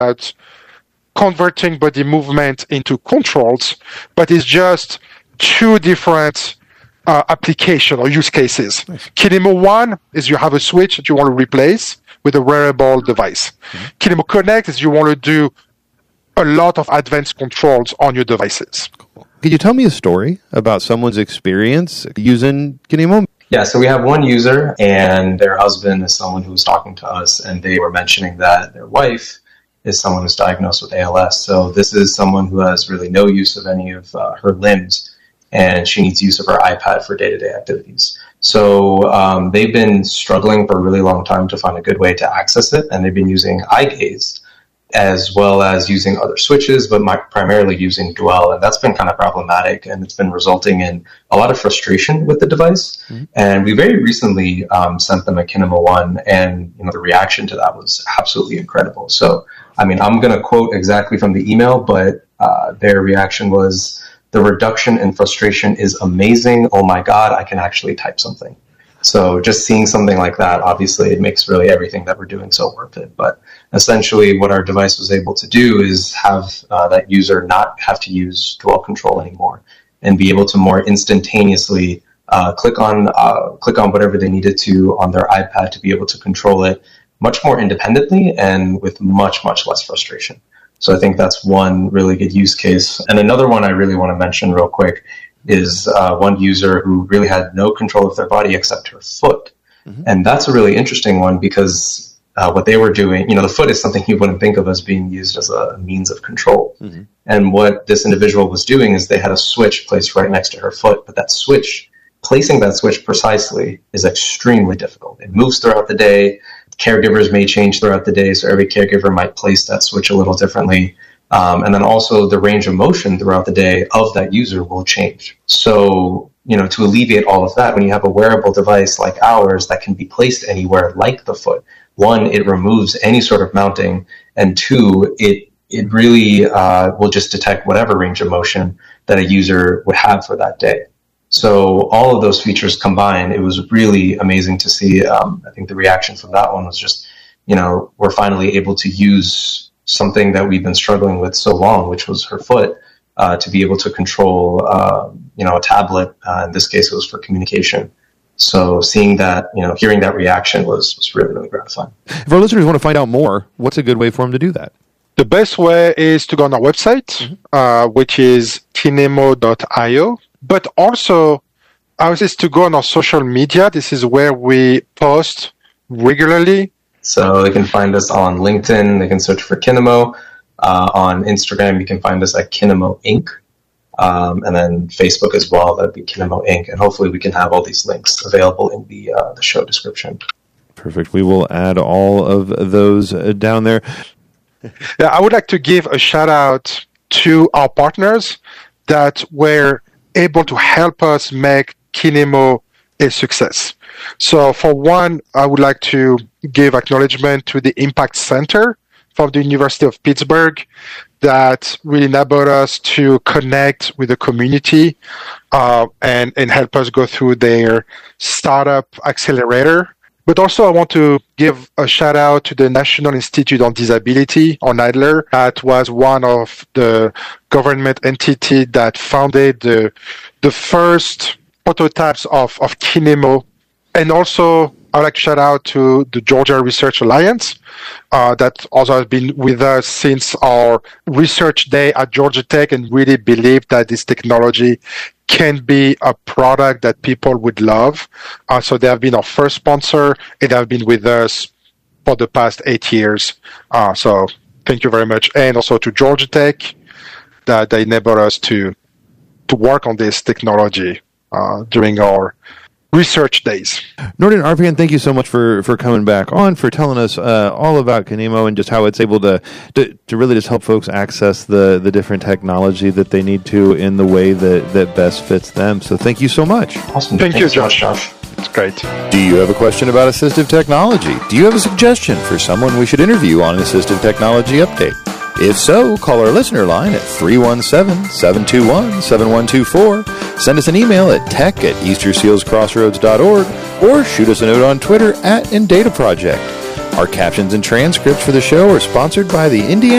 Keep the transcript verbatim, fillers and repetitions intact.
about converting body movement into controls, but it's just two different uh, application or use cases. Nice. Kinemo One is you have a switch that you want to replace with a wearable device. Mm-hmm. Kinemo Connect is you want to do a lot of advanced controls on your devices. Cool. Could you tell me a story about someone's experience using Kinemo? Yeah, so we have one user, and their husband is someone who was talking to us, and they were mentioning that their wife is someone who's diagnosed with A L S. So this is someone who has really no use of any of uh, her limbs, and she needs use of her iPad for day-to-day activities. So um, they've been struggling for a really long time to find a good way to access it, and they've been using iGaze as well as using other switches, but my, primarily using Dwell, and that's been kind of problematic, and it's been resulting in a lot of frustration with the device. Mm-hmm. And we very recently um, sent them a Kinemo One, and you know the reaction to that was absolutely incredible. So, I mean, I'm going to quote exactly from the email, but uh, their reaction was, "The reduction in frustration is amazing. Oh my God, I can actually type something." So just seeing something like that, obviously it makes really everything that we're doing so worth it. But essentially what our device was able to do is have uh, that user not have to use Dwell Control anymore and be able to more instantaneously uh, click on uh, click on whatever they needed to on their iPad to be able to control it much more independently and with much, much less frustration. So I think that's one really good use case. And another one I really want to mention real quick is uh, one user who really had no control of their body except her foot. Mm-hmm. And that's a really interesting one because uh, what they were doing, you know, the foot is something you wouldn't think of as being used as a means of control. Mm-hmm. And what this individual was doing is they had a switch placed right next to her foot, but that switch, placing that switch precisely is extremely difficult. It moves throughout the day. Caregivers may change throughout the day, so every caregiver might place that switch a little differently. Um, and then also the range of motion throughout the day of that user will change. So, you know, to alleviate all of that, when you have a wearable device like ours that can be placed anywhere like the foot, one, it removes any sort of mounting, and two, it it really uh, will just detect whatever range of motion that a user would have for that day. So all of those features combined, it was really amazing to see. Um, I think the reaction from that one was just, you know, we're finally able to use something that we've been struggling with so long, which was her foot, uh, to be able to control, uh, you know, a tablet. Uh, in this case, it was for communication. So seeing that, you know, hearing that reaction was, was really, really gratifying. If our listeners want to find out more, what's a good way for them to do that? The best way is to go on our website, mm-hmm. uh, which is kinemo dot io. But also, ours is to go on our social media. This is where we post regularly. So they can find us on LinkedIn. They can search for Kinemo. Uh, on Instagram, you can find us at Kinemo Incorporated. Um, and then Facebook as well. That'd be Kinemo Incorporated. And hopefully we can have all these links available in the uh, the show description. Perfect. We will add all of those uh, down there. Yeah, I would like to give a shout out to our partners that were able to help us make Kinemo a success. So for one, I would like to give acknowledgement to the Impact Center from the University of Pittsburgh that really enabled us to connect with the community uh, and, and help us go through their startup accelerator. But also I want to give a shout out to the National Institute on Disability, or NIDLR. That was one of the government entity that founded the, the first prototypes of, of Kinemo. And also, I'd like to shout out to the Georgia Research Alliance uh, that also has been with us since our research day at Georgia Tech and really believe that this technology can be a product that people would love. Uh, so they have been our first sponsor and they have been with us for the past eight years. Uh, so thank you very much. And also to Georgia Tech that they enabled us to, to work on this technology uh, during our research days. Nordin Arpian, thank you so much for, for coming back on, for telling us uh, all about Kinemo and just how it's able to, to to really just help folks access the, the different technology that they need to in the way that, that best fits them. So thank you so much. Awesome. Thank Thanks you, Josh. Josh. It's great. Do you have a question about assistive technology? Do you have a suggestion for someone we should interview on an assistive technology update? If so, call our listener line at three one seven, seven two one, seven one two four, send us an email at tech at easter seals crossroads dot org, or shoot us a note on Twitter at InDataProject. Our captions and transcripts for the show are sponsored by the Indiana